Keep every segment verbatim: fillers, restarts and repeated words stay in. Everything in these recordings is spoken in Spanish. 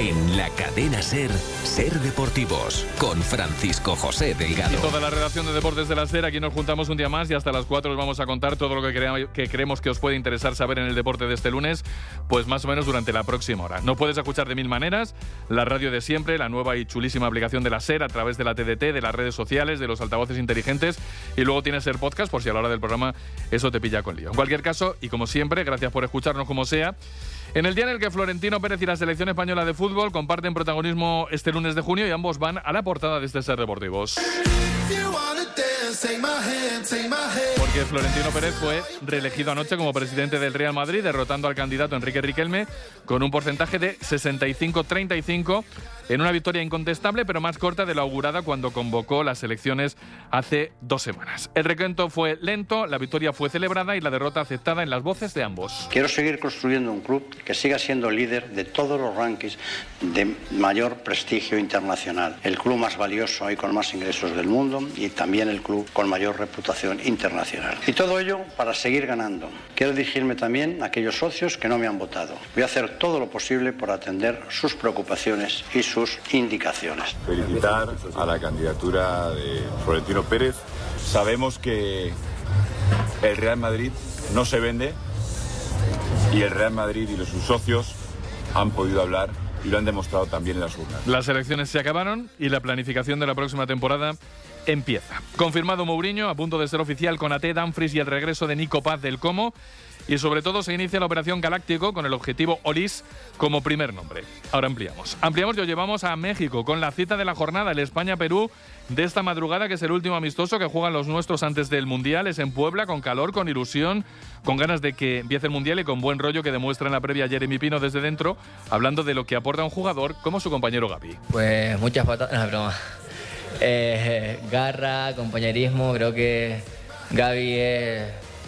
En la cadena SER, SER Deportivos, con Francisco José Delgado. Y toda la redacción de Deportes de la SER, aquí nos juntamos un día más y hasta las cuatro os vamos a contar todo lo que, crea, que creemos que os puede interesar saber en el deporte de este lunes, pues más o menos durante la próxima hora. Nos puedes escuchar de mil maneras, la radio de siempre, la nueva y chulísima aplicación de la SER a través de la T D T, de las redes sociales, de los altavoces inteligentes, y luego tienes SER Podcast por si a la hora del programa eso te pilla con lío. En cualquier caso, y como siempre, gracias por escucharnos como sea. En el día en el que Florentino Pérez y la selección española de fútbol comparten protagonismo este lunes de junio y ambos van a la portada de este SER Deportivos. Porque Florentino Pérez fue reelegido anoche como presidente del Real Madrid, derrotando al candidato Enrique Riquelme con un porcentaje de sesenta y cinco a treinta y cinco, en una victoria incontestable, pero más corta de lo augurada cuando convocó las elecciones hace dos semanas. El recuento fue lento, la victoria fue celebrada y la derrota aceptada en las voces de ambos. Quiero seguir construyendo un club que siga siendo líder de todos los rankings de mayor prestigio internacional. El club más valioso y con más ingresos del mundo y también el club con mayor reputación internacional. Y todo ello para seguir ganando. Quiero dirigirme también a aquellos socios que no me han votado. Voy a hacer todo lo posible por atender sus preocupaciones y sus indicaciones. Felicitar a la candidatura de Florentino Pérez. Sabemos que el Real Madrid no se vende y el Real Madrid y sus socios han podido hablar y lo han demostrado también en las urnas. Las elecciones se acabaron y la planificación de la próxima temporada empieza. Confirmado Mourinho, a punto de ser oficial con Ate, Dumfries y el regreso de Nico Paz del Como. Y sobre todo se inicia la operación Galáctico con el objetivo Olis como primer nombre. Ahora ampliamos. Ampliamos y os llevamos a México con la cita de la jornada, el España-Perú de esta madrugada, que es el último amistoso que juegan los nuestros antes del Mundial. Es en Puebla, con calor, con ilusión, con ganas de que empiece el Mundial y con buen rollo que demuestra en la previa Jeremy Pino desde dentro, hablando de lo que aporta un jugador como su compañero Gavi. Pues muchas patadas, no, broma. Eh, garra, compañerismo, creo que Gavi es...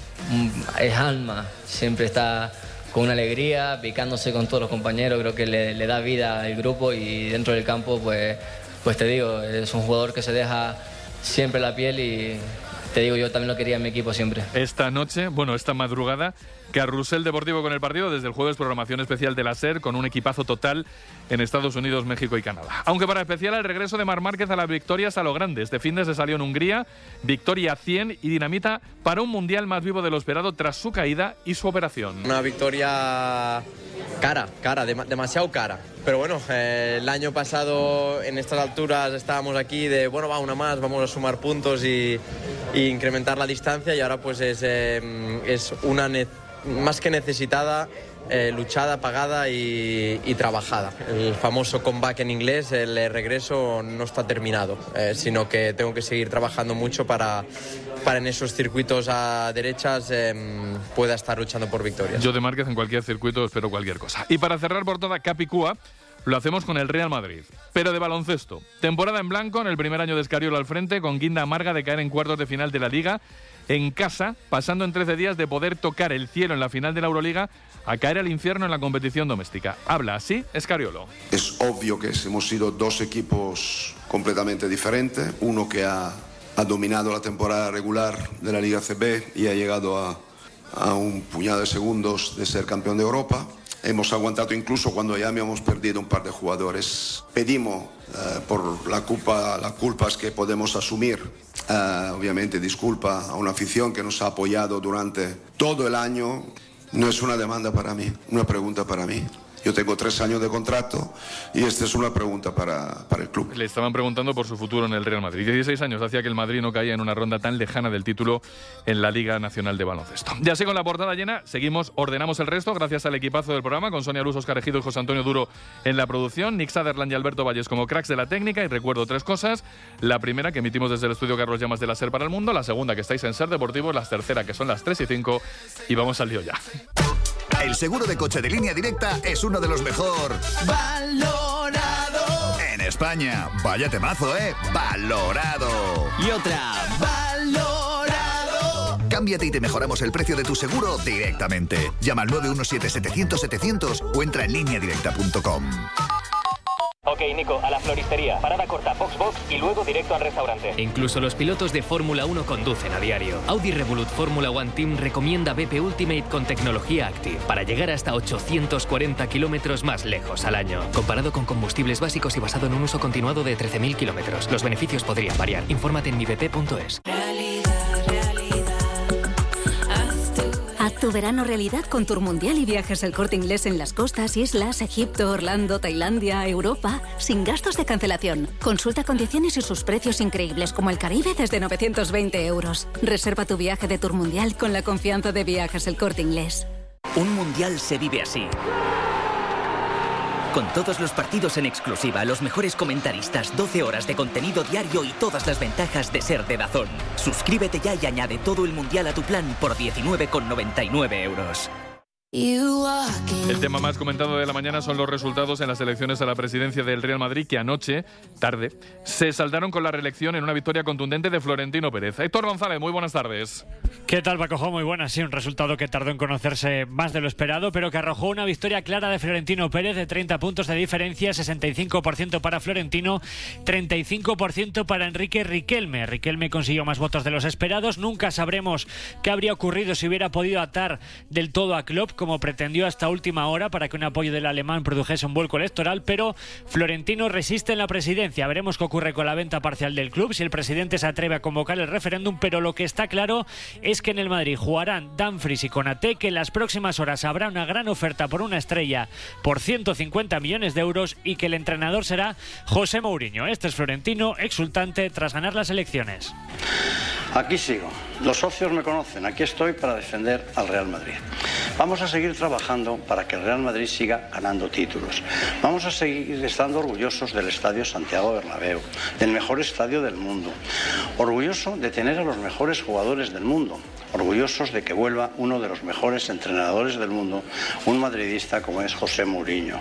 es alma, siempre está con una alegría, picándose con todos los compañeros, creo que le, le da vida al grupo y dentro del campo, pues, pues te digo, es un jugador que se deja siempre la piel y te digo, yo también lo quería en mi equipo siempre. Esta noche, bueno, esta madrugada, Carrusel Deportivo con el partido, desde el jueves programación especial de la SER con un equipazo total en Estados Unidos, México y Canadá. Aunque para especial el regreso de Marc Márquez a las victorias a lo grande. Este fin de se salió en Hungría, victoria cien y dinamita para un mundial más vivo de lo esperado tras su caída y su operación. Una victoria cara, cara, dem- demasiado cara. Pero bueno, eh, el año pasado en estas alturas estábamos aquí de, bueno, va una más, vamos a sumar puntos y, y incrementar la distancia y ahora pues es, eh, es una necesidad más que necesitada, eh, luchada, pagada y, y trabajada. El famoso comeback en inglés, el regreso no está terminado, eh, sino que tengo que seguir trabajando mucho para, para en esos circuitos a derechas eh, pueda estar luchando por victorias. Yo de Márquez en cualquier circuito espero cualquier cosa. Y para cerrar por toda Capicúa, lo hacemos con el Real Madrid, pero de baloncesto. Temporada en blanco en el primer año de Escariolo al frente, con guinda amarga de caer en cuartos de final de la Liga en casa, pasando en trece días de poder tocar el cielo en la final de la Euroliga a caer al infierno en la competición doméstica. Habla así Escariolo. Es obvio que hemos sido dos equipos completamente diferentes, uno que ha, ha dominado la temporada regular de la Liga C B y ha llegado a, a un puñado de segundos de ser campeón de Europa. Hemos aguantado incluso cuando ya habíamos perdido un par de jugadores. Pedimos uh, por la culpa, las culpas que podemos asumir. Uh, obviamente disculpa a una afición que nos ha apoyado durante todo el año. No es una demanda para mí, una pregunta para mí. Yo tengo tres años de contrato y esta es una pregunta para, para el club. Le estaban preguntando por su futuro en el Real Madrid. dieciséis años hacía que el Madrid no caía en una ronda tan lejana del título en la Liga Nacional de Baloncesto. Ya así con la portada llena, seguimos, ordenamos el resto gracias al equipazo del programa, con Sonia Luz, Óscar Ejido y José Antonio Duro en la producción, Nick Sutherland y Alberto Valles como cracks de la técnica. Y recuerdo tres cosas: la primera, que emitimos desde el estudio Carlos Llamas de la SER para el mundo; la segunda, que estáis en SER Deportivos; la tercera, que son las tres y cinco. Y vamos al lío ya. El seguro de coche de Línea Directa es uno de los mejor valorado en España. Vaya temazo, ¿eh? Valorado. Y otra, valorado. Cámbiate y te mejoramos el precio de tu seguro directamente. Llama al nueve uno siete, setecientos, setecientos o entra en línea directa punto com. Ok, Nico, a la floristería. Parada corta, box box y luego directo al restaurante. Incluso los pilotos de Fórmula uno conducen a diario. Audi Revolut Fórmula One Team recomienda B P Ultimate con tecnología Active para llegar hasta ochocientos cuarenta kilómetros más lejos al año. Comparado con combustibles básicos y basado en un uso continuado de trece mil kilómetros. Los beneficios podrían variar. Infórmate en mi b p punto es. Haz tu verano realidad con Tour Mundial y Viajes El Corte Inglés en las costas, islas, Egipto, Orlando, Tailandia, Europa, sin gastos de cancelación. Consulta condiciones y sus precios increíbles como el Caribe desde novecientos veinte euros. Reserva tu viaje de Tour Mundial con la confianza de Viajes El Corte Inglés. Un mundial se vive así. Con todos los partidos en exclusiva, los mejores comentaristas, doce horas de contenido diario y todas las ventajas de ser de DAZN. Suscríbete ya y añade todo el mundial a tu plan por diecinueve con noventa y nueve euros. El tema más comentado de la mañana son los resultados en las elecciones a la presidencia del Real Madrid, que anoche, tarde, se saldaron con la reelección en una victoria contundente de Florentino Pérez. Héctor González, muy buenas tardes. ¿Qué tal, Paco? Muy buenas. Sí, un resultado que tardó en conocerse más de lo esperado, pero que arrojó una victoria clara de Florentino Pérez de treinta puntos de diferencia, sesenta y cinco por ciento para Florentino, treinta y cinco por ciento para Enrique Riquelme. Riquelme consiguió más votos de los esperados. Nunca sabremos qué habría ocurrido si hubiera podido atar del todo a Klopp, como pretendió hasta última hora, para que un apoyo del alemán produjese un vuelco electoral, pero Florentino resiste en la presidencia. Veremos qué ocurre con la venta parcial del club, si el presidente se atreve a convocar el referéndum, pero lo que está claro es que en el Madrid jugarán Dumfries y Konaté, que en las próximas horas habrá una gran oferta por una estrella por ciento cincuenta millones de euros y que el entrenador será José Mourinho. Este es Florentino, exultante tras ganar las elecciones. Aquí sigo. Los socios me conocen. Aquí estoy para defender al Real Madrid. Vamos a seguir trabajando para que el Real Madrid siga ganando títulos. Vamos a seguir estando orgullosos del Estadio Santiago Bernabéu, del mejor estadio del mundo. Orgulloso de tener a los mejores jugadores del mundo. Orgullosos de que vuelva uno de los mejores entrenadores del mundo, un madridista como es José Mourinho.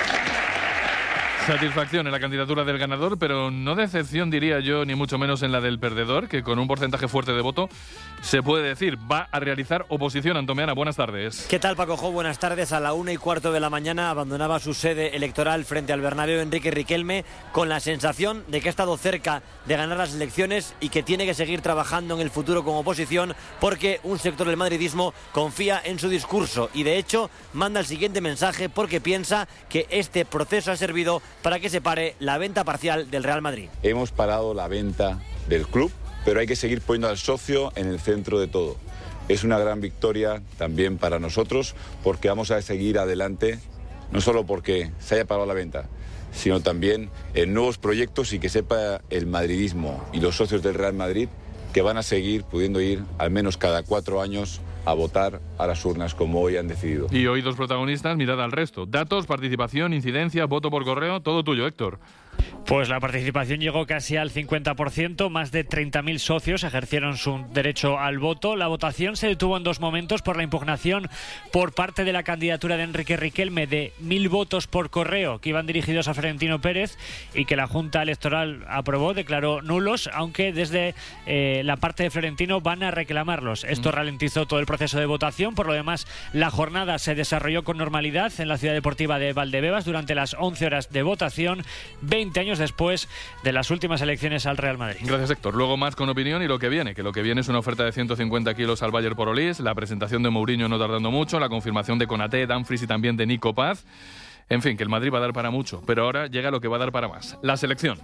Satisfacción en la candidatura del ganador, pero no decepción, diría yo, ni mucho menos en la del perdedor, que con un porcentaje fuerte de voto se puede decir va a realizar oposición. Antomeana, buenas tardes. ¿Qué tal, Paco Jo? Buenas tardes. A la una y cuarto de la mañana abandonaba su sede electoral frente al Bernabéu Enrique Riquelme, con la sensación de que ha estado cerca de ganar las elecciones y que tiene que seguir trabajando en el futuro como oposición, porque un sector del madridismo confía en su discurso y, de hecho, manda el siguiente mensaje porque piensa que este proceso ha servido para que se pare la venta parcial del Real Madrid. Hemos parado la venta del club, pero hay que seguir poniendo al socio en el centro de todo. Es una gran victoria también para nosotros, porque vamos a seguir adelante, no solo porque se haya parado la venta, sino también en nuevos proyectos, y que sepa el madridismo y los socios del Real Madrid que van a seguir pudiendo ir al menos cada cuatro años a votar a las urnas como hoy han decidido. Y hoy dos protagonistas, mirad al resto. Datos, participación, incidencia, voto por correo, todo tuyo, Héctor. Pues la participación llegó casi al cincuenta por ciento, más de treinta mil socios ejercieron su derecho al voto. La votación se detuvo en dos momentos por la impugnación por parte de la candidatura de Enrique Riquelme de mil votos por correo que iban dirigidos a Florentino Pérez y que la Junta Electoral aprobó, declaró nulos, aunque desde eh, la parte de Florentino van a reclamarlos. Esto mm. ralentizó todo el proceso de votación. Por lo demás, la jornada se desarrolló con normalidad en la ciudad deportiva de Valdebebas durante las once horas de votación, veinte años después de las últimas elecciones al Real Madrid. Gracias, Héctor. Luego más con opinión y lo que viene, que lo que viene es una oferta de ciento cincuenta kilos al Bayer por Olís, la presentación de Mourinho no tardando mucho, la confirmación de Konaté, Dumfries y también de Nico Paz. En fin, que el Madrid va a dar para mucho, pero ahora llega lo que va a dar para más, la selección.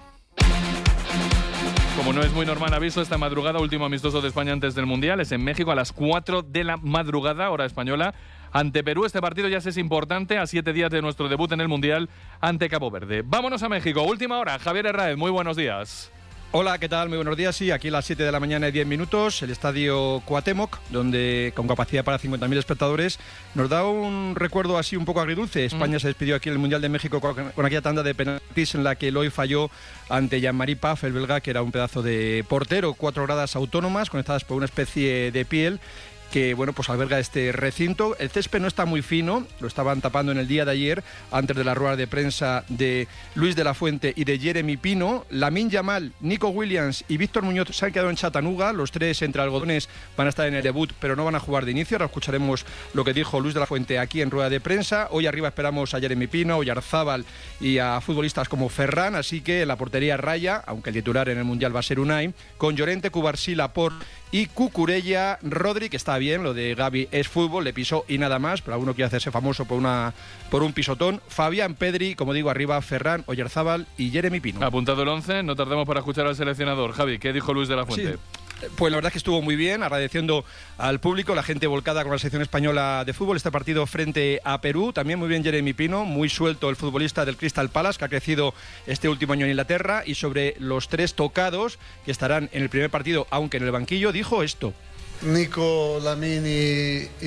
Como no es muy normal, aviso, esta madrugada, último amistoso de España antes del Mundial, es en México a las cuatro de la madrugada, hora española, ante Perú. Este partido ya es importante a siete días de nuestro debut en el Mundial ante Cabo Verde. Vámonos a México, última hora. Javier Herráez, muy buenos días. Hola, ¿qué tal? Muy buenos días. Sí, aquí a las siete de la mañana y diez minutos, el estadio Cuauhtémoc, donde con capacidad para cincuenta mil espectadores, nos da un recuerdo así un poco agridulce. España mm. se despidió aquí en el Mundial de México con, con aquella tanda de penaltis en la que Eloy falló ante Jean-Marie Paf, el belga, que era un pedazo de portero. Cuatro gradas autónomas conectadas por una especie de piel. que bueno, pues alberga este recinto. El césped no está muy fino, lo estaban tapando en el día de ayer, antes de la rueda de prensa de Luis de la Fuente y de Jeremy Pino. Lamine Yamal, Nico Williams y Víctor Muñoz se han quedado en Chattanooga. Los tres entre algodones van a estar en el debut, pero no van a jugar de inicio. Ahora escucharemos lo que dijo Luis de la Fuente aquí en rueda de prensa. Hoy arriba esperamos a Jeremy Pino, Oyarzábal y a futbolistas como Ferran, así que en la portería Raya, aunque el titular en el Mundial va a ser Unai, con Llorente, Cubarsí, Laporte y Cucurella. Rodri, que está bien, lo de Gavi es fútbol, le pisó y nada más, pero alguno quiere hacerse famoso por una por un pisotón. Fabián, Pedri, como digo, arriba Ferran, Oyarzábal y Jeremy Pino. Apuntado el once, no tardemos para escuchar al seleccionador. Javi, ¿qué dijo Luis de la Fuente? Sí. Pues la verdad es que estuvo muy bien, agradeciendo al público, la gente volcada con la selección española de fútbol, este partido frente a Perú. También muy bien Jeremy Pino, muy suelto el futbolista del Crystal Palace, que ha crecido este último año en Inglaterra. Y sobre los tres tocados que estarán en el primer partido, aunque en el banquillo, dijo esto. Nico, Lamine y,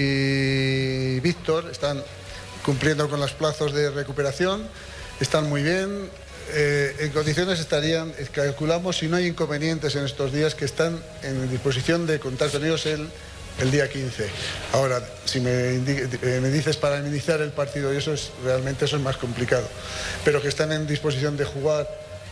y Víctor están cumpliendo con los plazos de recuperación, están muy bien. Eh, en condiciones estarían, calculamos, si no hay inconvenientes en estos días, que están en disposición de contar con ellos el, el día quince. Ahora, si me, indi- eh, me dices para iniciar el partido, y eso es realmente eso es más complicado, pero que están en disposición de jugar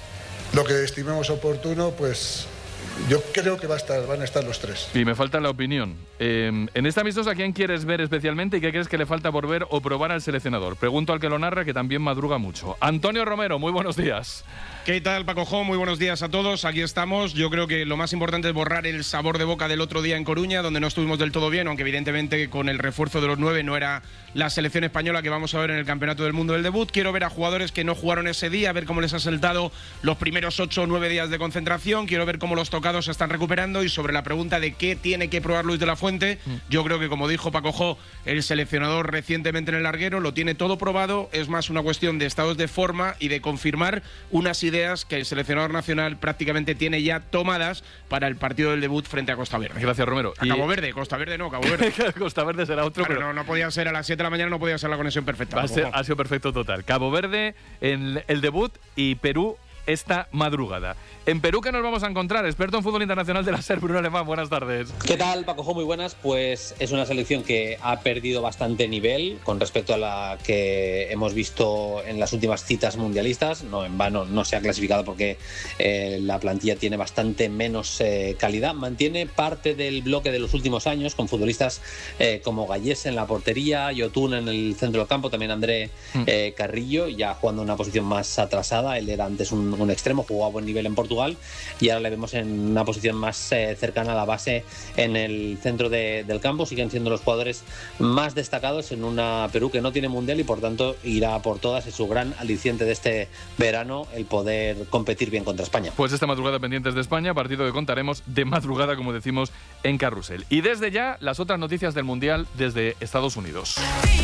lo que estimemos oportuno, pues yo creo que va a estar, van a estar los tres. Y me falta la opinión. Eh, en esta amistosa, ¿a quién quieres ver especialmente y qué crees que le falta por ver o probar al seleccionador? Pregunto al que lo narra, que también madruga mucho. Antonio Romero, muy buenos días. ¿Qué tal, Paco Jo? Muy buenos días a todos. Aquí estamos. Yo creo que lo más importante es borrar el sabor de boca del otro día en Coruña, donde no estuvimos del todo bien, aunque evidentemente con el refuerzo de los nueve no era la selección española que vamos a ver en el Campeonato del Mundo del debut. Quiero ver a jugadores que no jugaron ese día, ver cómo les ha saltado los primeros ocho o nueve días de concentración. Quiero ver cómo los tocados se están recuperando. Y sobre la pregunta de qué tiene que probar Luis de la Fuente, mm. yo creo que, como dijo Paco Jo, el seleccionador recientemente en el larguero, lo tiene todo probado. Es más una cuestión de estados de forma y de confirmar unas ideas que el seleccionador nacional prácticamente tiene ya tomadas para el partido del debut frente a Costa Verde. Gracias, Romero. A Cabo Verde, Costa Verde no, Cabo Verde. Costa Verde será otro, claro, pero no, no podía ser a las siete de la mañana, no podía ser la conexión perfecta. Ha, ser, ha sido perfecto total. Cabo Verde en el debut y Perú esta madrugada. En Perú, ¿qué nos vamos a encontrar? Experto en fútbol internacional de la SER, Bruno Alemán, buenas tardes. ¿Qué tal, Paco Jo? Muy buenas. Pues es una selección que ha perdido bastante nivel con respecto a la que hemos visto en las últimas citas mundialistas. No en vano no se ha clasificado porque eh, la plantilla tiene bastante menos eh, calidad. Mantiene parte del bloque de los últimos años con futbolistas eh, como Gallés en la portería, Yotun en el centro del campo, también André eh, Carrillo, ya jugando en una posición más atrasada. Él era antes un, un extremo, jugó a buen nivel en Portugal y ahora le vemos en una posición más eh, cercana a la base en el centro de, del campo. Siguen siendo los jugadores más destacados en una Perú que no tiene mundial y por tanto irá por todas. Es su gran aliciente de este verano el poder competir bien contra España. Pues esta madrugada pendientes de España, partido que contaremos de madrugada, como decimos, en Carrusel. Y desde ya, las otras noticias del mundial desde Estados Unidos.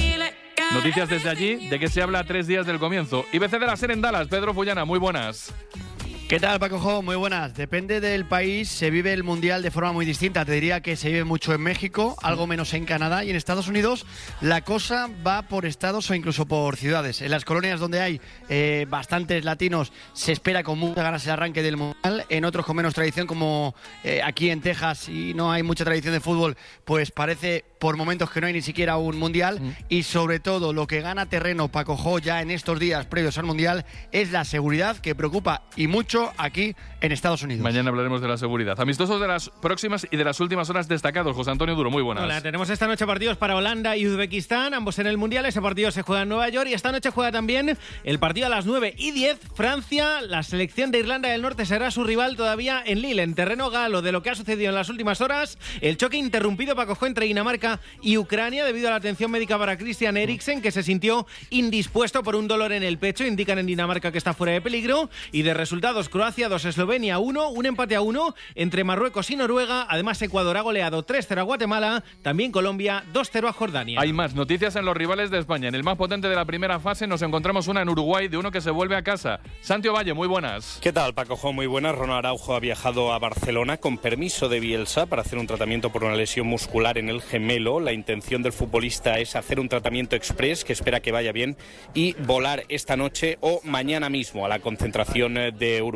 Noticias desde allí, de que se habla a tres días del comienzo. I B C de la SER en Dallas, Pedro Fullana, muy buenas. ¿Qué tal, Paco Jo? Muy buenas. Depende del país, se vive el Mundial de forma muy distinta. Te diría que se vive mucho en México, algo menos en Canadá, y en Estados Unidos la cosa va por estados o incluso por ciudades. En las colonias donde hay eh, bastantes latinos se espera con muchas ganas el arranque del Mundial. En otros con menos tradición, como eh, aquí en Texas, y no hay mucha tradición de fútbol, pues parece por momentos que no hay ni siquiera un Mundial. Mm. Y sobre todo lo que gana terreno, Paco Jo, ya en estos días previos al Mundial, es la seguridad, que preocupa y mucho aquí en Estados Unidos. Mañana hablaremos de la seguridad. Amistosos de las próximas y de las últimas horas destacados. José Antonio Duro, muy buenas. Hola, tenemos esta noche partidos para Holanda y Uzbekistán, ambos en el Mundial. Ese partido se juega en Nueva York y esta noche juega también el partido a las nueve y diez. Francia, la selección de Irlanda del Norte será su rival todavía en Lille, en terreno galo, de lo que ha sucedido en las últimas horas. El choque interrumpido, Paco Jo, entre Dinamarca y Ucrania debido a la atención médica para Christian Eriksen, que se sintió indispuesto por un dolor en el pecho. Indican en Dinamarca que está fuera de peligro. Y de resultados, Croacia dos, Eslovenia uno, un empate a uno entre Marruecos y Noruega. Además, Ecuador ha goleado tres cero a Guatemala, también Colombia dos cero a Jordania. Hay más noticias en los rivales de España. En el más potente de la primera fase nos encontramos una en Uruguay, de uno que se vuelve a casa. Santi Ovalle, muy buenas. ¿Qué tal, Paco Jo? Muy buenas. Ronald Araujo ha viajado a Barcelona con permiso de Bielsa para hacer un tratamiento por una lesión muscular en el gemelo. La intención del futbolista es hacer un tratamiento express, que espera que vaya bien, y volar esta noche o mañana mismo a la concentración de Uruguay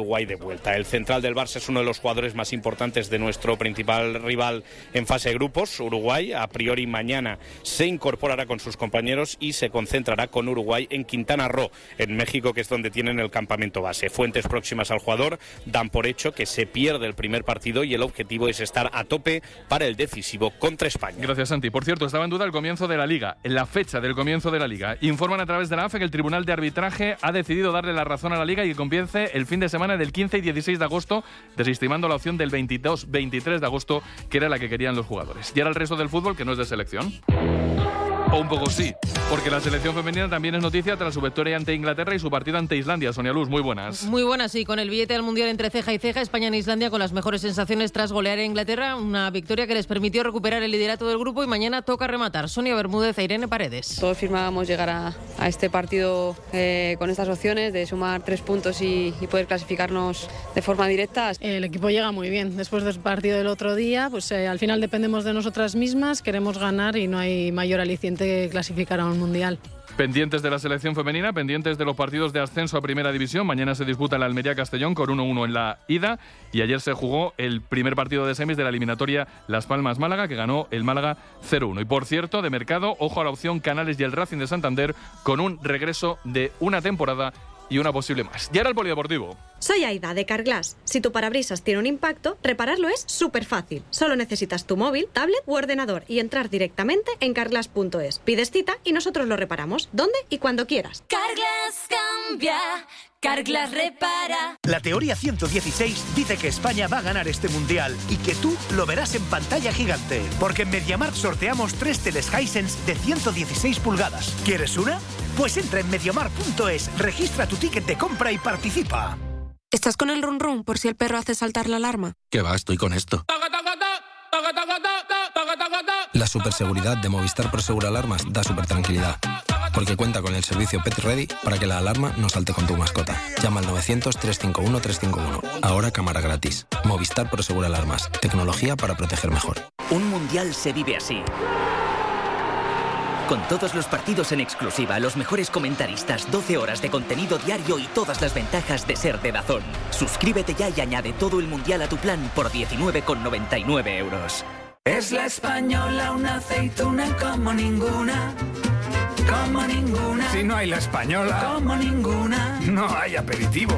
Uruguay de vuelta. El central del Barça es uno de los jugadores más importantes de nuestro principal rival en fase de grupos, Uruguay. A priori mañana se incorporará con sus compañeros y se concentrará con Uruguay en Quintana Roo, en México, que es donde tienen el campamento base. Fuentes próximas al jugador dan por hecho que se pierde el primer partido y el objetivo es estar a tope para el decisivo contra España. Gracias, Santi. Por cierto, estaba en duda el comienzo de la Liga, la fecha del comienzo de la Liga. Informan a través de la A F E que el Tribunal de Arbitraje ha decidido darle la razón a la Liga y que comience el fin de semana del quince y dieciséis de agosto, desestimando la opción del veintidós veintitrés de agosto, que era la que querían los jugadores. Y ahora el resto del fútbol, que no es de selección. O un poco sí, porque la selección femenina también es noticia tras su victoria ante Inglaterra y su partido ante Islandia. Sonia Luz, muy buenas. Muy buenas, sí, con el billete al Mundial entre ceja y ceja, España en Islandia con las mejores sensaciones tras golear a Inglaterra, una victoria que les permitió recuperar el liderato del grupo y mañana toca rematar. Sonia Bermúdez e Irene Paredes. Todos firmábamos llegar a, a este partido eh, con estas opciones de sumar tres puntos y, y poder clasificarnos de forma directa. El equipo llega muy bien. Después del partido del otro día, pues eh, al final dependemos de nosotras mismas, queremos ganar y no hay mayor aliciente que clasificar a un mundial. Pendientes de la selección femenina, pendientes de los partidos de ascenso a Primera División. Mañana se disputa el Almería-Castellón con uno uno en la ida y ayer se jugó el primer partido de semis de la eliminatoria Las Palmas-Málaga, que ganó el Málaga cero uno. Y por cierto, de mercado, ojo a la opción Canales y el Racing de Santander con un regreso de una temporada y una posible más. Y ahora el polideportivo. Soy Aida, de Carglass. Si tu parabrisas tiene un impacto, repararlo es súper fácil. Solo necesitas tu móvil, tablet u ordenador y entrar directamente en carglass punto es. Pides cita y nosotros lo reparamos, donde y cuando quieras. Carglass cambia, Carglass repara. La teoría ciento dieciséis dice que España va a ganar este mundial y que tú lo verás en pantalla gigante. Porque en MediaMarkt sorteamos tres teles Hisense de ciento dieciséis pulgadas. ¿Quieres una? Pues entra en mediamarkt punto es, registra tu ticket de compra y participa. ¿Estás con el run run por si el perro hace saltar la alarma? ¿Qué va? Estoy con esto. La superseguridad de Movistar Prosegur Alarmas da super tranquilidad, porque cuenta con el servicio Pet Ready para que la alarma no salte con tu mascota. Llama al novecientos, trescientos cincuenta y uno, trescientos cincuenta y uno. Ahora cámara gratis. Movistar Prosegur Alarmas. Tecnología para proteger mejor. Un mundial se vive así. Con todos los partidos en exclusiva, los mejores comentaristas, doce horas de contenido diario y todas las ventajas de ser de DAZN. Suscríbete ya y añade todo el mundial a tu plan por diecinueve con noventa y nueve euros. Es la española, una aceituna como ninguna, como ninguna. Si no hay la española, como ninguna, no hay aperitivo.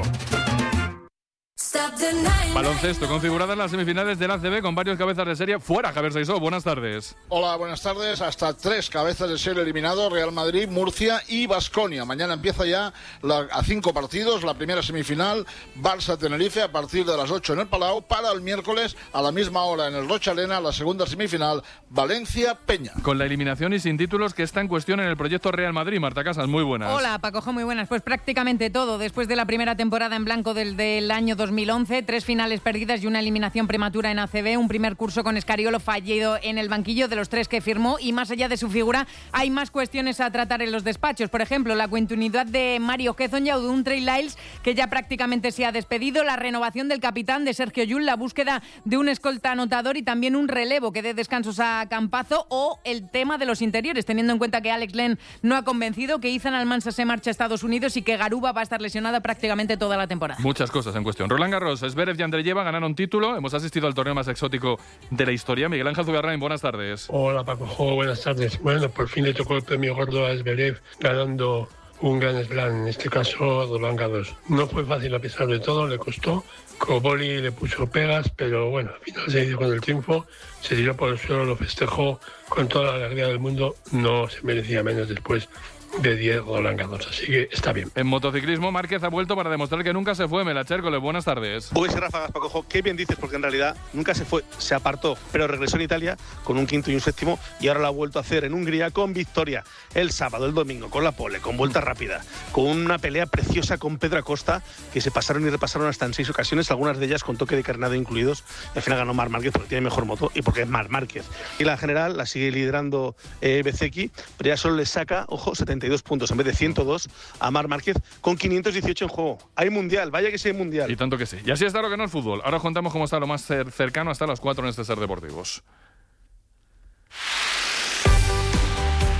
Baloncesto, configuradas las semifinales del A C B con varios cabezas de serie fuera. Javier Saisó, buenas tardes. Hola, buenas tardes. Hasta tres cabezas de serie eliminados: Real Madrid, Murcia y Baskonia. Mañana empieza ya la, a cinco partidos la primera semifinal, Barça-Tenerife, a partir de las ocho en el Palau. Para el miércoles, a la misma hora en el Rochaleena, la segunda semifinal, Valencia-Peña. Con la eliminación y sin títulos que está en cuestión en el proyecto Real Madrid. Marta Casas, muy buenas. Hola, Pacojo, muy buenas. Pues prácticamente todo. Después de la primera temporada en blanco del, del año dos mil once, tres finales perdidas y una eliminación prematura en A C B, un primer curso con Escariolo fallido en el banquillo de los tres que firmó, y más allá de su figura hay más cuestiones a tratar en los despachos. Por ejemplo, la continuidad de Mario Hezonja o de un Trey Lyles que ya prácticamente se ha despedido, la renovación del capitán de Sergio Llull, la búsqueda de un escolta anotador y también un relevo que dé descansos a Campazo, o el tema de los interiores, teniendo en cuenta que Alex Len no ha convencido, que Izan Almansa se marcha a Estados Unidos y que Garuba va a estar lesionada prácticamente toda la temporada. Muchas cosas en cuestión. Roland Garros, Zverev y Andreyeva ganaron título. Hemos asistido al torneo más exótico de la historia. Miguel Ángel Zugarrain, buenas tardes. Hola, Paco. Oh, buenas tardes. Bueno, por fin le tocó el premio gordo a Zverev, ganando un Grand Slam, en este caso Roland Garros. No fue fácil a pesar de todo, le costó. Koboli le puso pegas, pero bueno, al final se hizo con el triunfo, se tiró por el suelo, lo festejó con toda la alegría del mundo. No se merecía menos después de diez Roland Garros, así que está bien. En motociclismo, Márquez ha vuelto para demostrar que nunca se fue. Melachércoles, buenas tardes. Uy, sí, Ráfagas, Pacojo, qué bien dices, porque en realidad nunca se fue, se apartó, pero regresó en Italia con un quinto y un séptimo, y ahora lo ha vuelto a hacer en Hungría con victoria el sábado, el domingo, con la pole, con vuelta rápida, con una pelea preciosa con Pedro Acosta, que se pasaron y repasaron hasta en seis ocasiones, algunas de ellas con toque de carnado incluidos, y al final ganó Marc Márquez porque tiene mejor moto y porque es Marc Márquez. Y la general la sigue liderando eh, Bezzecchi, pero ya solo le saca, ojo, setenta y dos puntos en vez de ciento dos a Marc Márquez, con quinientos dieciocho en juego. Hay mundial, vaya que sí hay mundial. Y tanto que sí. Y así está lo que no es fútbol. Ahora os contamos cómo está lo más cercano hasta las cuatro en este Ser Deportivos. En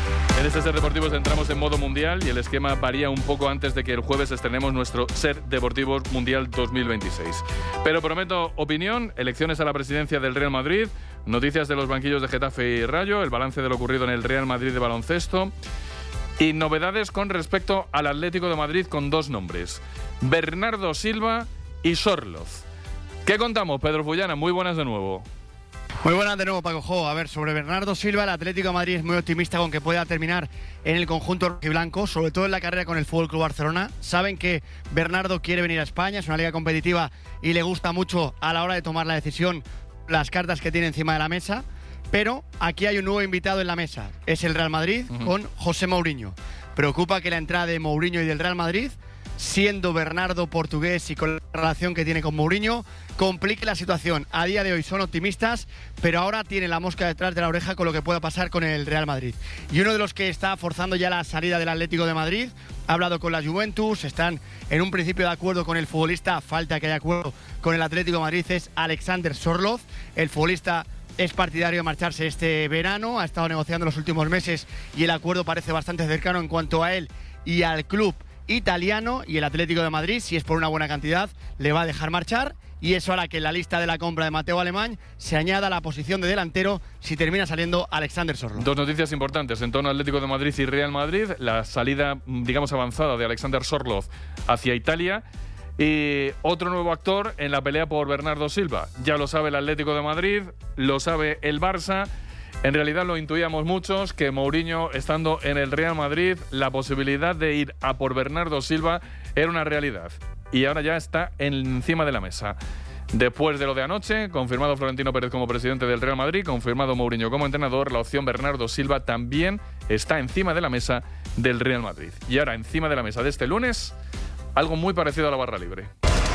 En este Ser Deportivos entramos en modo mundial y el esquema varía un poco antes de que el jueves estrenemos nuestro Ser Deportivos Mundial dos mil veintiséis. Pero prometo opinión, elecciones a la presidencia del Real Madrid, noticias de los banquillos de Getafe y Rayo, el balance de lo ocurrido en el Real Madrid de baloncesto y novedades con respecto al Atlético de Madrid con dos nombres, Bernardo Silva y Sorloz. ¿Qué contamos, Pedro Fullana? Muy buenas de nuevo. Muy buenas de nuevo, Paco Jo. A ver, sobre Bernardo Silva, el Atlético de Madrid es muy optimista con que pueda terminar en el conjunto rojiblanco, sobre todo en la carrera con el F C Barcelona. Saben que Bernardo quiere venir a España, es una liga competitiva y le gusta mucho a la hora de tomar la decisión las cartas que tiene encima de la mesa. Pero aquí hay un nuevo invitado en la mesa, es el Real Madrid uh-huh. con José Mourinho. Preocupa que la entrada de Mourinho y del Real Madrid, siendo Bernardo portugués y con la relación que tiene con Mourinho, complique la situación. A día de hoy son optimistas, pero ahora tiene la mosca detrás de la oreja con lo que pueda pasar con el Real Madrid. Y uno de los que está forzando ya la salida del Atlético de Madrid, ha hablado con la Juventus, están en un principio de acuerdo con el futbolista, falta que haya acuerdo con el Atlético de Madrid, es Alexander Sorloz. El futbolista es partidario de marcharse este verano, ha estado negociando los últimos meses y el acuerdo parece bastante cercano en cuanto a él y al club italiano, y el Atlético de Madrid, si es por una buena cantidad, le va a dejar marchar, y eso hará que en la lista de la compra de Mateo Alemán se añada la posición de delantero si termina saliendo Alexander Sorloz. Dos noticias importantes en torno al Atlético de Madrid y Real Madrid: la salida, digamos, avanzada de Alexander Sorloz hacia Italia y otro nuevo actor en la pelea por Bernardo Silva. Ya lo sabe el Atlético de Madrid, lo sabe el Barça. En realidad lo intuíamos muchos, que Mourinho, estando en el Real Madrid, la posibilidad de ir a por Bernardo Silva era una realidad. Y ahora ya está encima de la mesa. Después de lo de anoche, confirmado Florentino Pérez como presidente del Real Madrid, confirmado Mourinho como entrenador, la opción Bernardo Silva también está encima de la mesa del Real Madrid. Y ahora encima de la mesa de este lunes, algo muy parecido a la barra libre.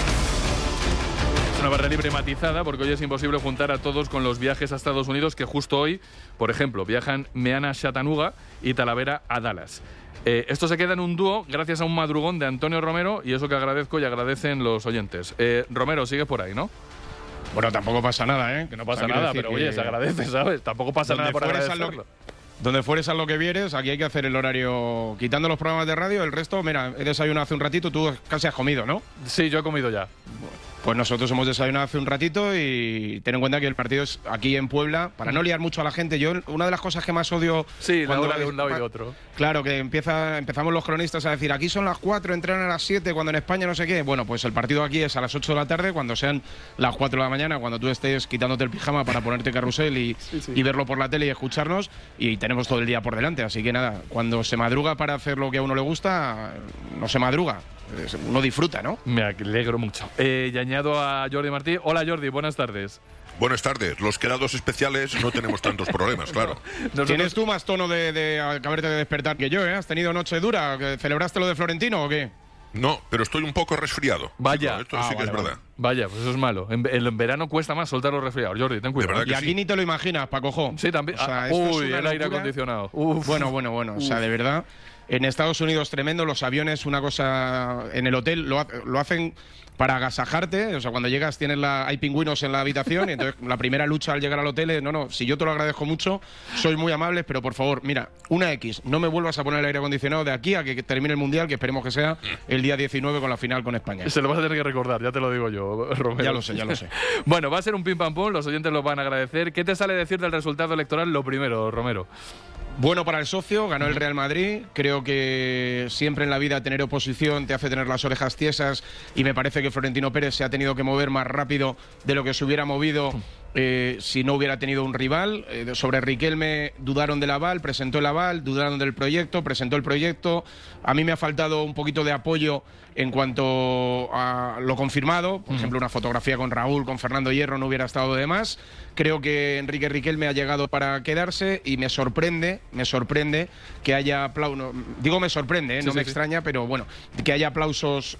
Una barra libre matizada, porque hoy es imposible juntar a todos con los viajes a Estados Unidos, que justo hoy, por ejemplo, viajan Meana a Chattanooga y Talavera a Dallas. Eh, esto se queda en un dúo gracias a un madrugón de Antonio Romero, y eso que agradezco y agradecen los oyentes. Eh, Romero, sigues por ahí, ¿no? Bueno, tampoco pasa nada, ¿eh? Que no pasa nada, pero oye, se agradece, ¿sabes? Tampoco pasa nada por agradecerlo. Donde fueres a lo que vieres, aquí hay que hacer el horario, quitando los programas de radio, el resto, mira, he desayunado hace un ratito, tú casi has comido, ¿no? Sí, yo he comido ya. Pues nosotros hemos desayunado hace un ratito y ten en cuenta que el partido es aquí en Puebla, para no liar mucho a la gente. Yo, una de las cosas que más odio... Sí, la hora de un lado y de otro. Claro, que empieza, empezamos los cronistas a decir, aquí son las cuatro, entrenan a las siete, cuando en España no sé qué. Bueno, pues el partido aquí es a las ocho de la tarde, cuando sean las cuatro de la mañana, cuando tú estés quitándote el pijama para ponerte carrusel y, sí, sí. y verlo por la tele y escucharnos, y tenemos todo el día por delante. Así que nada, cuando se madruga para hacer lo que a uno le gusta, no se madruga. Uno disfruta, ¿no? Me alegro mucho. Eh, y añado a Jordi Martí. Hola, Jordi, buenas tardes. Buenas tardes. Los quedados especiales no tenemos tantos problemas, claro. Nosotros... Tienes tú más tono de, de acabarte de despertar que yo, ¿eh? ¿Has tenido noche dura? ¿Celebraste lo de Florentino o qué? No, pero estoy un poco resfriado. Vaya. Chico, esto ah, sí que vale, es verdad. Vale. Vaya, pues eso es malo. En, en verano cuesta más soltar los resfriados. Jordi, ten cuidado. Y aquí sí. Ni te lo imaginas, Paco Jo. Sí, también. O sea, ah, uy, el aire acondicionado. Uf. Bueno, bueno, bueno. Uf. O sea, de verdad... En Estados Unidos tremendo, los aviones, una cosa en el hotel, lo, lo hacen para agasajarte, o sea, cuando llegas tienes la, hay pingüinos en la habitación y entonces la primera lucha al llegar al hotel es, no, no, si yo te lo agradezco mucho, soy muy amable, pero por favor, mira, una X, no me vuelvas a poner el aire acondicionado de aquí a que termine el Mundial, que esperemos que sea el día diecinueve con la final con España. Se lo vas a tener que recordar, ya te lo digo yo, Romero. Ya lo sé, ya lo sé. Bueno, va a ser un pim pam pum, los oyentes lo van a agradecer. ¿Qué te sale decir del resultado electoral? Lo primero, Romero. Bueno para el socio, ganó el Real Madrid. Creo que siempre en la vida tener oposición te hace tener las orejas tiesas y me parece que Florentino Pérez se ha tenido que mover más rápido de lo que se hubiera movido eh, si no hubiera tenido un rival. Eh, sobre Riquelme dudaron del aval, presentó el aval, dudaron del proyecto, presentó el proyecto. A mí me ha faltado un poquito de apoyo en cuanto a lo confirmado. Por uh-huh. ejemplo, una fotografía con Raúl, con Fernando Hierro no hubiera estado de más. Creo que Enrique Riquelme ha llegado para quedarse y me sorprende, me sorprende que haya aplausos. No, digo me sorprende, ¿eh? no sí, me sí, extraña, sí. pero bueno, que haya aplausos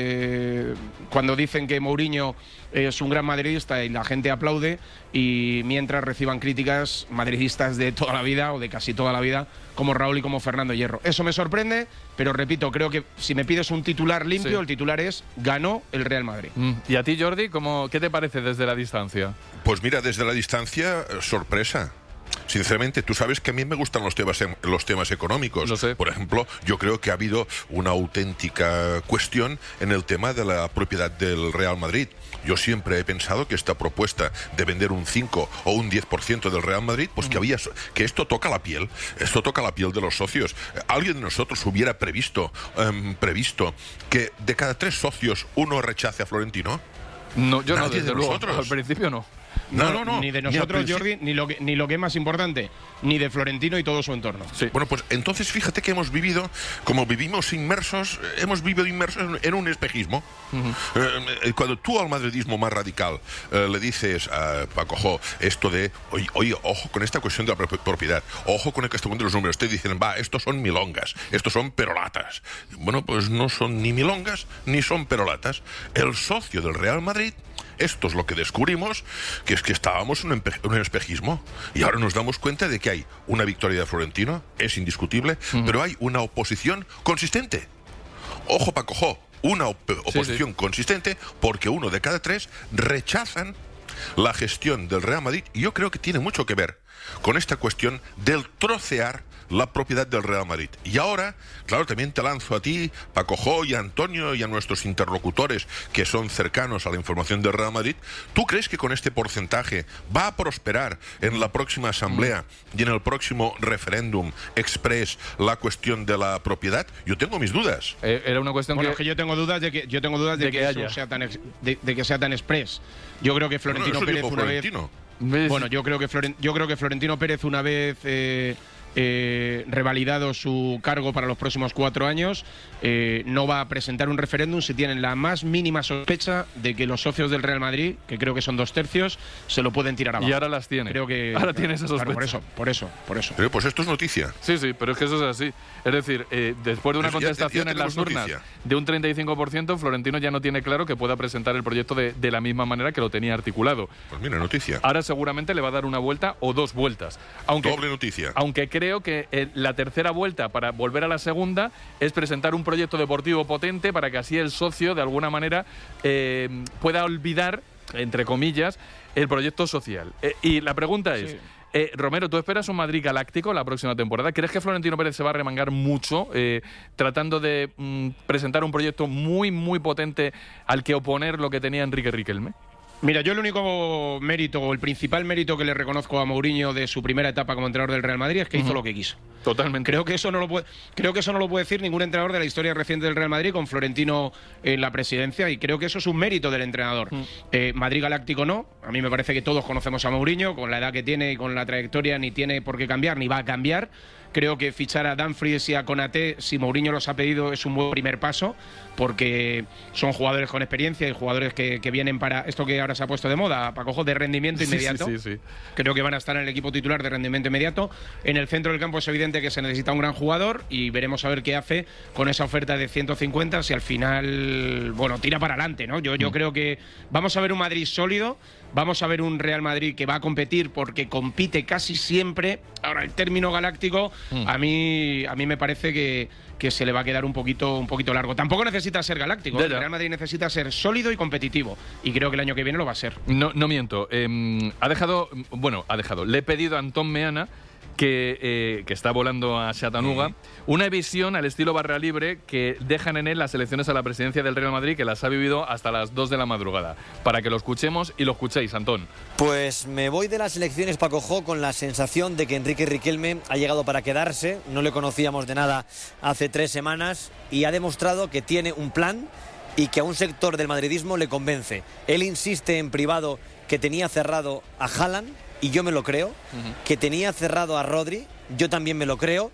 eh, cuando dicen que Mourinho es un gran madridista y la gente aplaude, y mientras reciban críticas madridistas de toda la vida o de casi toda la vida como Raúl y como Fernando Hierro. Eso me sorprende, pero repito, creo que si me pides un titular limpio, sí. el titular es ganó el Real Madrid. Mm. ¿Y a ti, Jordi, cómo, qué te parece desde la distancia? Pues mira, desde la distancia, sorpresa. Sinceramente, tú sabes que a mí me gustan los temas los temas económicos. Lo sé. Por ejemplo, yo creo que ha habido una auténtica cuestión en el tema de la propiedad del Real Madrid. Yo siempre he pensado que esta propuesta de vender un cinco o un diez por ciento del Real Madrid, pues que había que esto toca la piel, esto toca la piel de los socios. ¿Alguien de nosotros hubiera previsto um, previsto que de cada tres socios uno rechace a Florentino? No, yo Nadie no, desde de luego, nosotros. Al principio no. No, no, no. Ni de Ni al nosotros, principio. Jordi, ni lo, que, ni lo que es más importante, ni de Florentino y todo su entorno. Sí. Bueno, pues entonces fíjate que hemos vivido, como vivimos inmersos, hemos vivido inmersos en, en un espejismo. Uh-huh. eh, cuando tú al madridismo más radical eh, le dices a Paco Jo esto de, oye, oye, ojo con esta cuestión de la pro- propiedad, ojo con esta cuestión de los números, te dicen, va, estos son milongas, estos son perolatas. Bueno, pues no son ni milongas ni son perolatas. El socio del Real Madrid, esto es lo que descubrimos, que es que estábamos en un, empe- en un espejismo. Y ahora nos damos cuenta de que hay una victoria de Florentino, es indiscutible, uh-huh. pero hay una oposición consistente. Ojo, Paco Jo, una op- oposición sí, sí. consistente, porque uno de cada tres rechazan la gestión del Real Madrid, y yo creo que tiene mucho que ver con esta cuestión del trocear la propiedad del Real Madrid. Y ahora, claro, también te lanzo a ti, Paco Jo y a Antonio y a nuestros interlocutores que son cercanos a la información del Real Madrid. ¿Tú crees que con este porcentaje va a prosperar en la próxima asamblea y en el próximo referéndum express la cuestión de la propiedad? Yo tengo mis dudas. Eh, era una cuestión bueno, que... es que yo tengo dudas de que yo tengo dudas de, de que, que eso haya. sea tan ex, de, de que sea tan express. Yo creo que Florentino no, Pérez una Florentino. vez bueno, yo creo que Floren, yo creo que Florentino Pérez una vez eh, Eh, revalidado su cargo para los próximos cuatro años, eh, no va a presentar un referéndum si tienen la más mínima sospecha de que los socios del Real Madrid, que creo que son dos tercios, se lo pueden tirar abajo. Y ahora las tiene. Creo que ahora tiene esa sospecha. Claro, por eso, por eso, por eso. Pero pues esto es noticia. Sí, sí, pero es que eso es así. Es decir, eh, después de una Eso ya- contestación ya en las tenemos urnas noticia. de un treinta y cinco por ciento, Florentino ya no tiene claro que pueda presentar el proyecto de, de la misma manera que lo tenía articulado. Pues mira, noticia. Ahora seguramente le va a dar una vuelta o dos vueltas. Aunque, Doble noticia. Aunque creo que eh, la tercera vuelta para volver a la segunda es presentar un proyecto deportivo potente para que así el socio de alguna manera eh, pueda olvidar, entre comillas, el proyecto social. Eh, y la pregunta es... Sí. Eh, Romero, ¿tú esperas un Madrid galáctico la próxima temporada? ¿Crees que Florentino Pérez se va a remangar mucho eh, tratando de mm, presentar un proyecto muy, muy potente al que oponer lo que tenía Enrique Riquelme? Mira, yo el único mérito, o el principal mérito que le reconozco a Mourinho de su primera etapa como entrenador del Real Madrid es que uh-huh. hizo lo que quiso. Totalmente. Creo que eso no lo puede, creo que eso no lo puede decir ningún entrenador de la historia reciente del Real Madrid con Florentino en la presidencia, y creo que eso es un mérito del entrenador. Uh-huh. Eh, Madrid galáctico no. A mí me parece que todos conocemos a Mourinho, con la edad que tiene y con la trayectoria ni tiene por qué cambiar, ni va a cambiar. Creo que fichar a Dumfries y a Konaté, si Mourinho los ha pedido, es un buen primer paso, porque son jugadores con experiencia y jugadores que, que vienen para esto que ahora se ha puesto de moda, Paco Jo, de rendimiento inmediato. Sí, sí, sí. Creo que van a estar en el equipo titular de rendimiento inmediato. En el centro del campo es evidente que se necesita un gran jugador, y veremos a ver qué hace con esa oferta de ciento cincuenta, si al final, bueno, tira para adelante, ¿no? Yo, yo Mm. creo que vamos a ver un Madrid sólido. Vamos a ver un Real Madrid que va a competir porque compite casi siempre. Ahora, el término galáctico, mm. a mí a mí me parece que, que se le va a quedar un poquito, un poquito largo. Tampoco necesita ser galáctico. Ya, ya. El Real Madrid necesita ser sólido y competitivo. Y creo que el año que viene lo va a ser. No, no miento. Eh, ha dejado, bueno, ha dejado. Le he pedido a Antón Meana, que, eh, que está volando a Chattanooga, mm. una visión al estilo barra libre que dejan en él las elecciones a la presidencia del Real Madrid, que las ha vivido hasta las dos de la madrugada. Para que lo escuchemos y lo escuchéis, Antón. Pues me voy de las elecciones, Paco Jo, con la sensación de que Enrique Riquelme ha llegado para quedarse. No le conocíamos de nada hace tres semanas y ha demostrado que tiene un plan y que a un sector del madridismo le convence. Él insiste en privado que tenía cerrado a Haaland, y yo me lo creo, uh-huh. que tenía cerrado a Rodri, yo también me lo creo,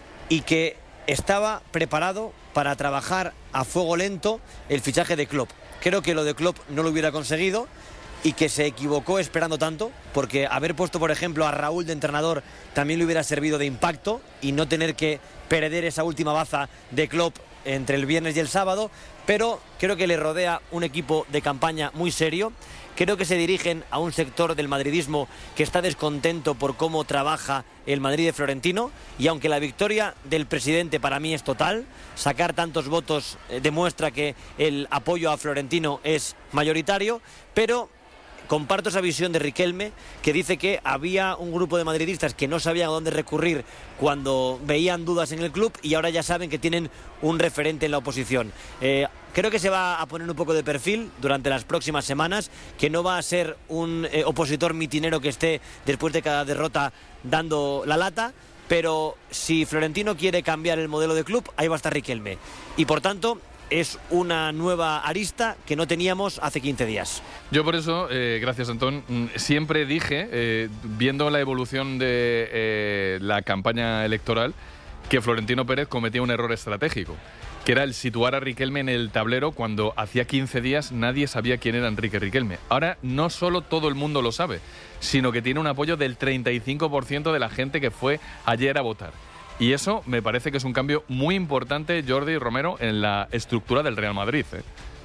y que estaba preparado para trabajar a fuego lento el fichaje de Klopp. Creo que lo de Klopp no lo hubiera conseguido y que se equivocó esperando tanto, porque haber puesto, por ejemplo, a Raúl de entrenador también le hubiera servido de impacto, y no tener que perder esa última baza de Klopp entre el viernes y el sábado. Pero creo que le rodea un equipo de campaña muy serio. Creo que se dirigen a un sector del madridismo que está descontento por cómo trabaja el Madrid de Florentino, y aunque la victoria del presidente para mí es total, sacar tantos votos eh, demuestra que el apoyo a Florentino es mayoritario, pero comparto esa visión de Riquelme, que dice que había un grupo de madridistas que no sabían a dónde recurrir cuando veían dudas en el club y ahora ya saben que tienen un referente en la oposición. Eh, creo que se va a poner un poco de perfil durante las próximas semanas, que no va a ser un eh, opositor mitinero que esté después de cada derrota dando la lata, pero si Florentino quiere cambiar el modelo de club, ahí va a estar Riquelme. Y por tanto, es una nueva arista que no teníamos hace quince días. Yo por eso, eh, gracias Antón, siempre dije, eh, viendo la evolución de eh, la campaña electoral, que Florentino Pérez cometía un error estratégico, que era el situar a Riquelme en el tablero cuando hacía quince días nadie sabía quién era Enrique Riquelme. Ahora no solo todo el mundo lo sabe, sino que tiene un apoyo del treinta y cinco por ciento de la gente que fue ayer a votar. Y eso me parece que es un cambio muy importante, Jordi Romero, en la estructura del Real Madrid, ¿eh?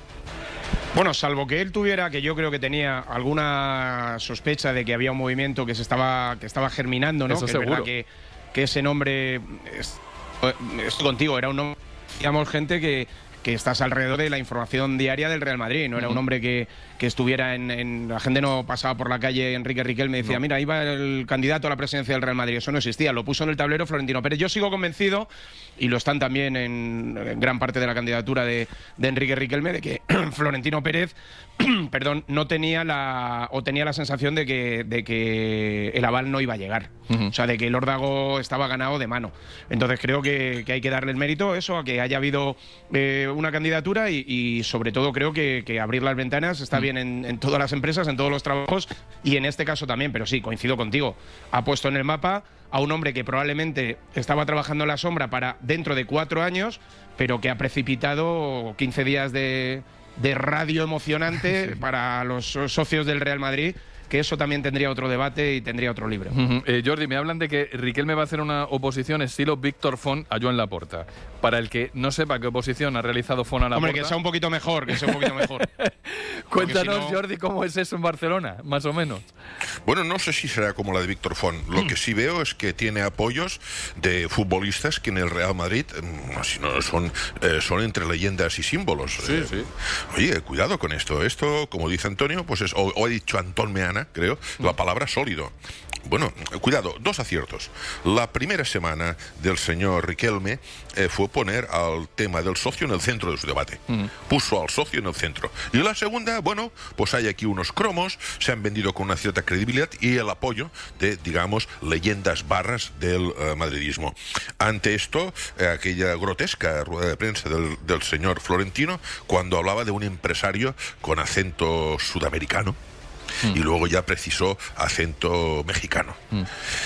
Bueno, salvo que él tuviera, que yo creo que tenía alguna sospecha de que había un movimiento que se estaba, que estaba germinando, ¿no? Eso que seguro. Es verdad que, que ese nombre, es, estoy contigo, era un nombre, digamos, gente que, que estás alrededor de la información diaria del Real Madrid, no era un hombre que, que estuviera en, en... La gente no pasaba por la calle, Enrique Riquelme decía, no, mira, ahí va el candidato a la presidencia del Real Madrid, eso no existía, lo puso en el tablero Florentino Pérez. Yo sigo convencido, y lo están también en, en gran parte de la candidatura de, de Enrique Riquelme, de que Florentino Pérez perdón, no tenía la o tenía la sensación de que, de que el aval no iba a llegar. Uh-huh. O sea, de que el órdago estaba ganado de mano. Entonces creo que, que hay que darle el mérito eso, a que haya habido eh, una candidatura y, y sobre todo creo que, que abrir las ventanas está uh-huh. bien en, en todas las empresas, en todos los trabajos y en este caso también, pero sí, coincido contigo. Ha puesto en el mapa a un hombre que probablemente estaba trabajando en la sombra para dentro de cuatro años, pero que ha precipitado quince días de... de radio emocionante sí. para los socios del Real Madrid, que eso también tendría otro debate y tendría otro libro. Uh-huh. eh, Jordi, me hablan de que Riquelme va a hacer una oposición estilo Víctor Font a Joan Laporta. Para el que no sepa qué oposición ha realizado Font a Laporta... Hombre, que sea un poquito mejor, que sea un poquito mejor. Cuéntanos, si no... Jordi, cómo es eso en Barcelona, más o menos. Bueno, no sé si será como la de Víctor Font. Lo mm. que sí veo es que tiene apoyos de futbolistas que en el Real Madrid si no, son, eh, son entre leyendas y símbolos. Sí, eh, sí. Oye, cuidado con esto. Esto, como dice Antonio, pues es, o, o ha dicho Antón Meana, creo, mm. la palabra sólido. Bueno, cuidado, dos aciertos. La primera semana del señor Riquelme eh, fue poner al tema del socio en el centro de su debate. Mm. Puso al socio en el centro. Y la segunda, bueno, pues hay aquí unos cromos, se han vendido con una cierta credibilidad y el apoyo de, digamos, leyendas barras del uh, madridismo. Ante esto, eh, aquella grotesca rueda de prensa del, del señor Florentino, cuando hablaba de un empresario con acento sudamericano, Mm. y luego ya precisó acento mexicano. Mm.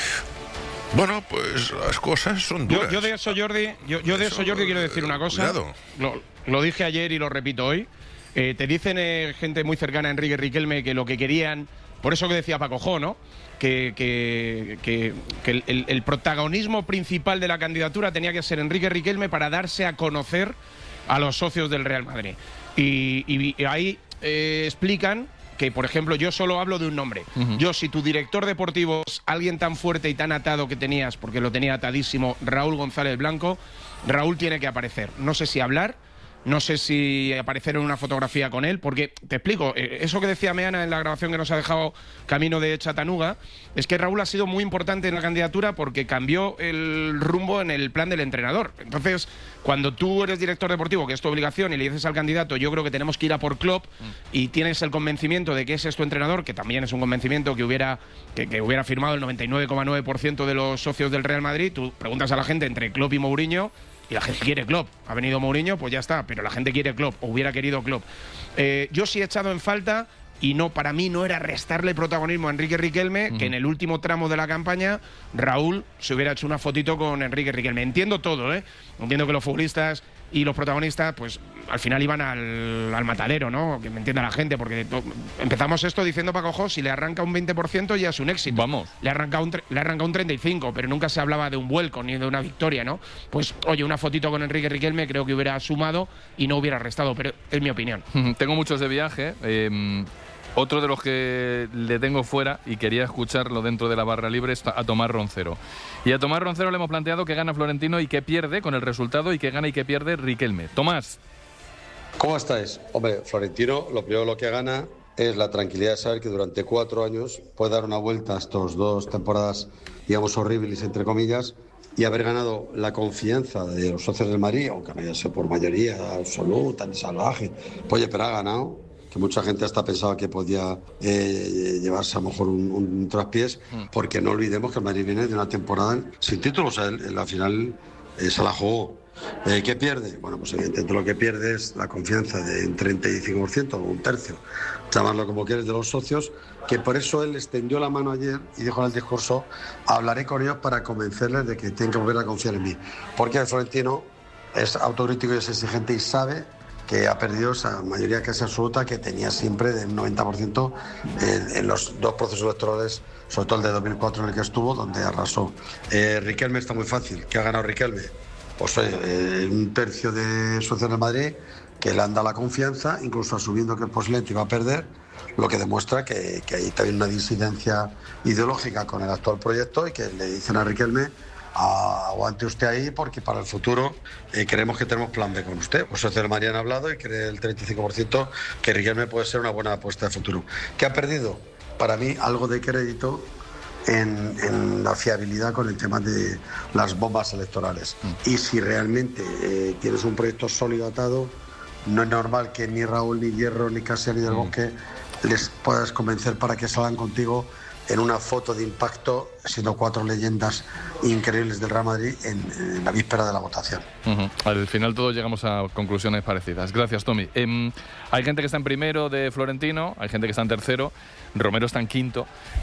Bueno, pues las cosas son duras. Yo, yo de eso, Jordi, yo, yo de eso, Jordi, quiero decir una cosa. Lo, lo dije ayer y lo repito hoy. Eh, te dicen eh, gente muy cercana a Enrique Riquelme que lo que querían, por eso que decía Paco Jo, ¿no? Que, que, que, que el, el protagonismo principal de la candidatura tenía que ser Enrique Riquelme para darse a conocer a los socios del Real Madrid. Y, y, y ahí eh, explican que, por ejemplo, yo solo hablo de un nombre. Uh-huh. Yo, si tu director deportivo es alguien tan fuerte y tan atado que tenías, porque lo tenía atadísimo, Raúl González Blanco, Raúl tiene que aparecer. No sé si hablar, no sé si aparecer en una fotografía con él, porque, te explico, eso que decía Meana en la grabación que nos ha dejado camino de Chattanooga, es que Raúl ha sido muy importante en la candidatura porque cambió el rumbo en el plan del entrenador. Entonces, cuando tú eres director deportivo, que es tu obligación, y le dices al candidato, yo creo que tenemos que ir a por Klopp, mm. y tienes el convencimiento de que ese es tu entrenador, que también es un convencimiento que hubiera, que, que hubiera firmado el noventa y nueve coma nueve por ciento de los socios del Real Madrid, tú preguntas a la gente entre Klopp y Mourinho, y la gente quiere Klopp. Ha venido Mourinho, pues ya está, pero la gente quiere Klopp, o hubiera querido Klopp. Eh, yo sí he echado en falta, y no, para mí no era restarle protagonismo a Enrique Riquelme, uh-huh. que en el último tramo de la campaña Raúl se hubiera hecho una fotito con Enrique Riquelme. Entiendo todo, ¿eh? Entiendo que los futbolistas y los protagonistas, pues al final iban al, al matadero, ¿no? Que me entienda la gente, porque to, empezamos esto diciendo Paco Jo, si le arranca un veinte por ciento ya es un éxito. Vamos. Le arranca un, le arranca un treinta y cinco por ciento, pero nunca se hablaba de un vuelco ni de una victoria, ¿no? Pues, oye, una fotito con Enrique Riquelme creo que hubiera sumado y no hubiera restado, pero es mi opinión. Tengo muchos de viaje. Eh, otro de los que le tengo fuera y quería escucharlo dentro de la barra libre es a Tomás Roncero. Y a Tomás Roncero le hemos planteado que gana Florentino y que pierde con el resultado, y que gana y que pierde Riquelme. Tomás. ¿Cómo estáis? Hombre, Florentino, lo primero lo que gana es la tranquilidad de saber que durante cuatro años puede dar una vuelta a estas dos temporadas, digamos, horribles, entre comillas, y haber ganado la confianza de los socios del Madrid, aunque no haya sido por mayoría absoluta ni salvaje. Oye, pero ha ganado, que mucha gente hasta pensaba que podía eh, llevarse a lo mejor un, un traspiés, porque no olvidemos que el Madrid viene de una temporada sin títulos. O sea, en la final eh, se la jugó. Eh, ¿Qué pierde? Bueno, pues evidentemente lo que pierde es la confianza de un treinta y cinco por ciento o un tercio, llamarlo como quieres, de los socios, que por eso él extendió la mano ayer y dijo en el discurso: hablaré con ellos para convencerles de que tienen que volver a confiar en mí. Porque el Florentino es autocrítico y es exigente y sabe que ha perdido esa mayoría casi absoluta que tenía siempre del noventa por ciento en, en los dos procesos electorales, sobre todo el de dos mil cuatro en el que estuvo, donde arrasó. Eh, Riquelme está muy fácil. ¿Qué ha ganado Riquelme? Pues eh, un tercio de socios del Madrid que le han dado la confianza, incluso asumiendo que posiblemente iba a perder, lo que demuestra que, que hay también una disidencia ideológica con el actual proyecto y que le dicen a Riquelme: aguante usted ahí porque para el futuro eh, creemos que tenemos plan B con usted. Los socios del Madrid han hablado y cree el treinta y cinco por ciento que Riquelme puede ser una buena apuesta de futuro. ¿Qué ha perdido? Para mí algo de crédito En, en la fiabilidad con el tema de las bombas electorales. Mm. Y si realmente eh, tienes un proyecto sólido atado, no es normal que ni Raúl, ni Hierro, ni Casia, ni Del Bosque mm. les puedas convencer para que salgan contigo en una foto de impacto, siendo cuatro leyendas increíbles del Real Madrid en, en la víspera de la votación. Uh-huh. Al final todos llegamos a conclusiones parecidas. Gracias, Tommy. Eh, hay gente que está en primero de Florentino, hay gente que está en tercero, Romero está en quinto.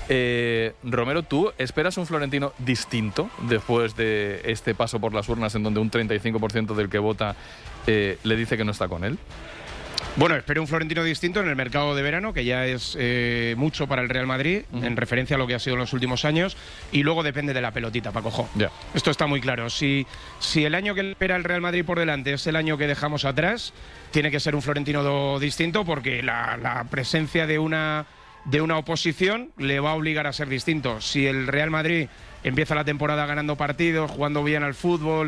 Eh, Romero, ¿tú esperas un Florentino distinto después de este paso por las urnas en donde un treinta y cinco por ciento del que vota eh, le dice que no está con él? Bueno, espero un Florentino distinto en el mercado de verano, que ya es eh, mucho para el Real Madrid, uh-huh. en referencia a lo que ha sido en los últimos años, y luego depende de la pelotita, Paco. Yeah. Esto está muy claro. Si, si el año que espera el Real Madrid por delante es el año que dejamos atrás, tiene que ser un Florentino do, distinto, porque la, la presencia de una, de una oposición le va a obligar a ser distinto. Si el Real Madrid empieza la temporada ganando partidos, jugando bien al fútbol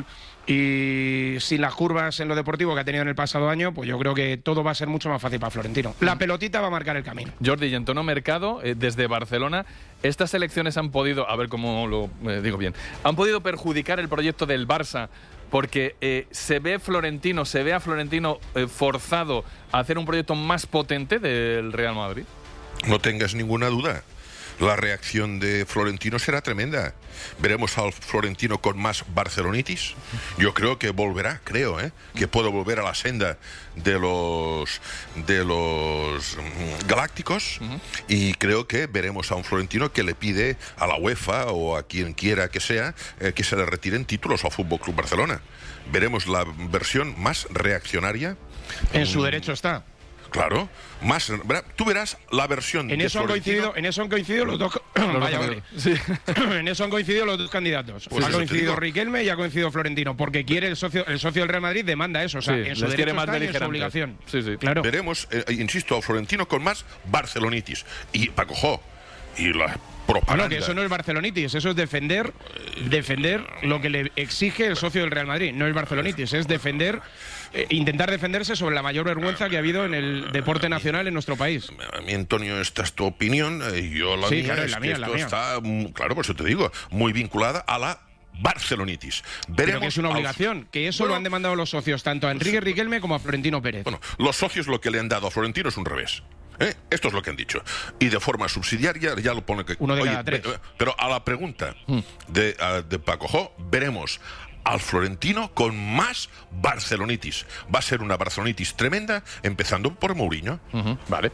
y sin las curvas en lo deportivo que ha tenido en el pasado año, pues yo creo que todo va a ser mucho más fácil para Florentino. La pelotita va a marcar el camino. Jordi, y en tono mercado, eh, desde Barcelona, estas elecciones han podido, a ver cómo lo eh, digo bien, han podido perjudicar el proyecto del Barça, porque eh, se ve Florentino, se ve a Florentino eh, forzado a hacer un proyecto más potente del Real Madrid. No tengas ninguna duda. La reacción de Florentino será tremenda. Veremos al Florentino con más barcelonitis. Yo creo que volverá, creo, ¿eh? que puedo volver a la senda de los de los mm, galácticos. Uh-huh. Y creo que veremos a un Florentino que le pide a la UEFA o a quien quiera que sea eh, que se le retiren títulos al Fútbol Club Barcelona. Veremos la versión más reaccionaria. En su derecho está. Claro, más tú verás la versión en de eso han coincidido, en eso han coincidido los dos vaya, sí. en eso han coincidido los dos candidatos. Pues ha coincidido Riquelme y ha coincidido Florentino, porque quiere el socio el socio del Real Madrid demanda eso, o sea, sí, en su derecho está y en su obligación. Sí, sí. Claro. Veremos, eh, insisto, al Florentino con más barcelonitis y Paco Jo y la propaganda. Bueno, que eso no es barcelonitis, eso es defender defender lo que le exige el socio del Real Madrid, no es barcelonitis, es defender Eh, intentar defenderse sobre la mayor vergüenza que ha habido en el deporte nacional en nuestro país. A mí, Antonio, esta es tu opinión. Eh, yo la sí, mía claro, es la que mía, esto la mía. está, claro, por eso te digo, muy vinculada a la barcelonitis. Veremos. Pero que es una obligación, a... que eso bueno, lo han demandado los socios, tanto a Enrique Riquelme como a Florentino Pérez. Bueno, los socios lo que le han dado a Florentino es un revés. ¿Eh? Esto es lo que han dicho. Y de forma subsidiaria ya lo pone que... Uno de Oye, cada tres. Pero a la pregunta mm. de, uh, de Paco Jo, veremos al Florentino con más barcelonitis. Va a ser una barcelonitis tremenda, empezando por Mourinho. Uh-huh. Vale.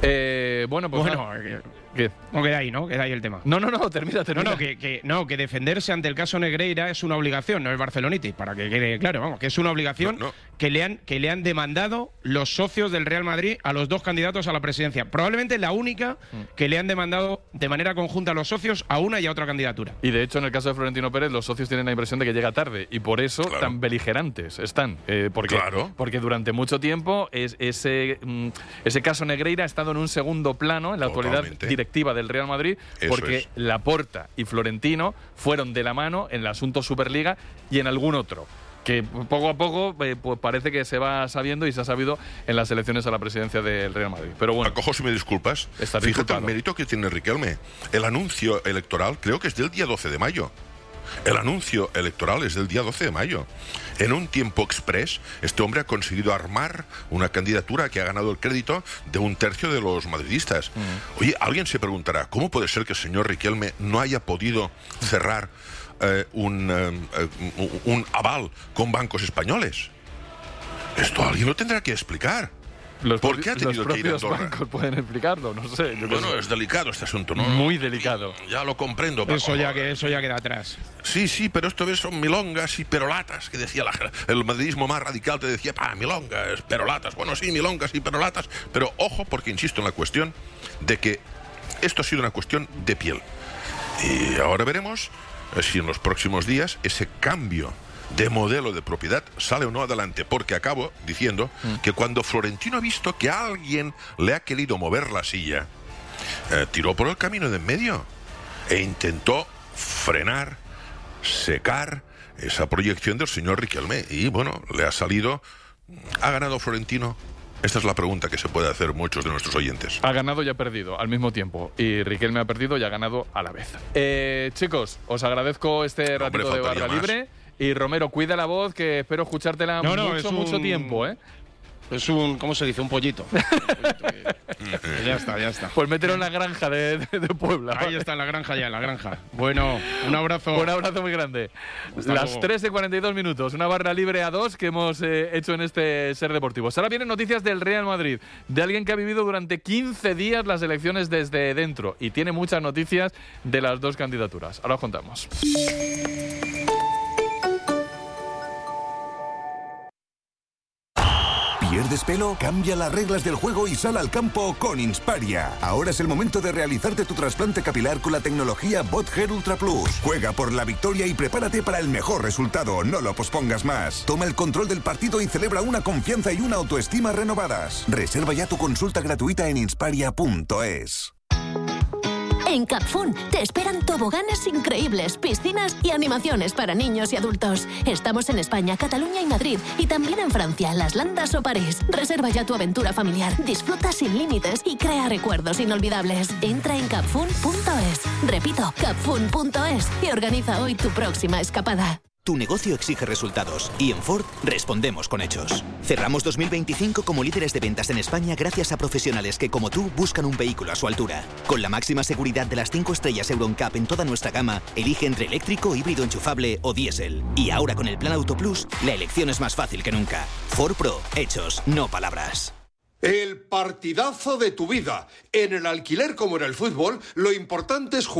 Eh, bueno, pues... Bueno, ¿qué? No queda ahí, ¿no? Queda ahí el tema. No, no, no, termina, termina. No, no, que, que, no, que defenderse ante el caso Negreira es una obligación, no es barcelonitis, para que quede claro, vamos, que es una obligación no, no. Que, le han, que le han demandado los socios del Real Madrid a los dos candidatos a la presidencia. Probablemente la única que le han demandado de manera conjunta a los socios a una y a otra candidatura. Y de hecho, en el caso de Florentino Pérez, los socios tienen la impresión de que llega tarde y por eso claro. tan beligerantes están. Eh, porque, claro. porque durante mucho tiempo es, ese, mm, ese caso Negreira ha estado en un segundo plano en la Totalmente. actualidad directiva del Real Madrid. Eso porque es. Laporta y Florentino fueron de la mano en el asunto Superliga y en algún otro. que poco a poco eh, pues parece que se va sabiendo y se ha sabido en las elecciones a la presidencia del Real Madrid. Pero bueno. Acojo, si me disculpas. Fíjate disculpado. el mérito que tiene Riquelme. El anuncio electoral creo que es del día doce de mayo. El anuncio electoral es del día doce de mayo. En un tiempo express, este hombre ha conseguido armar una candidatura que ha ganado el crédito de un tercio de los madridistas. Mm. Oye, alguien se preguntará, ¿cómo puede ser que el señor Riquelme no haya podido cerrar eh, un, eh, un aval con bancos españoles? Esto alguien lo tendrá que explicar. Los ¿Por qué ha tenido los que ir a Andorra? bancos pueden explicarlo, no sé. Yo bueno, sé. es delicado este asunto, ¿no? Muy delicado. Ya lo comprendo. Paco. Eso ya que eso ya queda atrás. Sí, sí, pero esto son milongas y perolatas, que decía la, el madridismo más radical, te decía, pa, milongas, perolatas. Bueno, sí, milongas y perolatas, pero ojo, porque insisto en la cuestión de que esto ha sido una cuestión de piel. Y ahora veremos si en los próximos días ese cambio de modelo de propiedad sale o no adelante, porque acabo diciendo mm. que cuando Florentino ha visto que alguien le ha querido mover la silla, eh, tiró por el camino de en medio e intentó frenar, secar esa proyección del señor Riquelme, y bueno, le ha salido. ¿Ha ganado Florentino? Esta es la pregunta que se puede hacer muchos de nuestros oyentes. Ha ganado y ha perdido al mismo tiempo. Y Riquelme ha perdido y ha ganado a la vez. Eh, chicos, os agradezco este ratito Hombre, de barra más. libre. Y Romero, cuida la voz, que espero escuchártela no, no, mucho, un, mucho tiempo, ¿eh? Es un, ¿cómo se dice? Un pollito. Un pollito que... ya está, ya está. Pues mételo en la granja de, de, de Puebla. Ahí está, en la granja ya, en la granja. Bueno, un abrazo. Un abrazo muy grande. Hasta Las luego. tres y cuarenta y dos minutos, una barra libre a dos que hemos eh, hecho en este Ser Deportivos. Ahora vienen noticias del Real Madrid, de alguien que ha vivido durante quince días las elecciones desde dentro y tiene muchas noticias de las dos candidaturas. Ahora os contamos. ¿Pierdes pelo? Cambia las reglas del juego y sal al campo con Insparia. Ahora es el momento de realizarte tu trasplante capilar con la tecnología BotHair Ultra Plus. Juega por la victoria y prepárate para el mejor resultado. No lo pospongas más. Toma el control del partido y celebra una confianza y una autoestima renovadas. Reserva ya tu consulta gratuita en insparia punto es. En Capfun te esperan toboganes increíbles, piscinas y animaciones para niños y adultos. Estamos en España, Cataluña y Madrid, y también en Francia, Las Landas o París. Reserva ya tu aventura familiar, disfruta sin límites y crea recuerdos inolvidables. Entra en capfun punto es. Repito, capfun punto es y organiza hoy tu próxima escapada. Tu negocio exige resultados y en Ford respondemos con hechos. Cerramos dos mil veinticinco como líderes de ventas en España gracias a profesionales que, como tú, buscan un vehículo a su altura. Con la máxima seguridad de las cinco estrellas Euro N C A P en toda nuestra gama, elige entre eléctrico, híbrido enchufable o diésel. Y ahora con el Plan Auto Plus, la elección es más fácil que nunca. Ford Pro, hechos, no palabras. El partidazo de tu vida. En el alquiler como en el fútbol, lo importante es jugar.